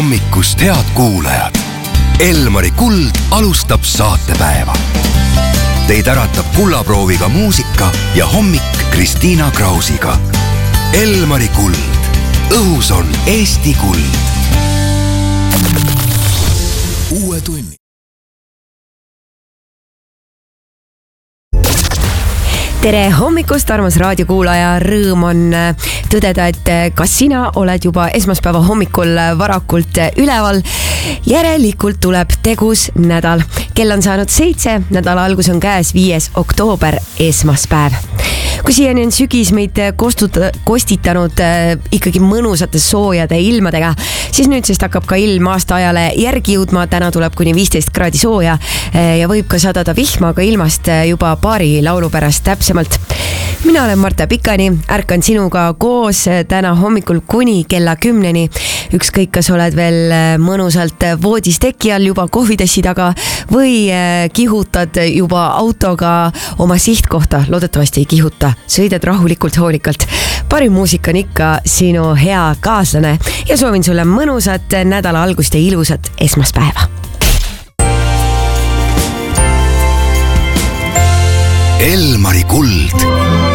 hommikust, head kuulajad! Elmari Kuld alustab saatepäeva. Teid äratab kullaprooviga muusika ja hommik Kristiina Krausiga. Elmari Kuld. Õhus on Eesti kuld. Uue tunni. Tere hommikust, armas raadiokuulaja, rõõm on tõdeda, et kas sina oled juba esmaspäeva hommikul varakult üleval. Järelikult tuleb tegus nädal. Kell on saanud 7, nädala algus on käes 5. oktoober, esmaspäev. Kui siiani on sügis meid kostitanud ikkagi mõnusate soojade ilmadega, siis nüüdsest hakkab ka ilm aastaajale järgi jõudma. Täna tuleb kuni 15 kraadi sooja ja võib ka sadada vihma, aga ilmast juba paari laulu pärast täpsemalt. Mina olen Marta Pikani, ärkan sinuga koos täna hommikul kuni kella 10. Ükskõik, kas oled veel mõnusalt voodis teki all juba kohvitassi taga või kihutad juba autoga oma sihtkohta. Loodetavasti ei kihuta, sõidad rahulikult, hoolikalt. Parim muusika on ikka sinu hea kaaslane ja soovin sulle mõnusat nädala algust ja ilusat esmaspäeva. Elmari Kuld.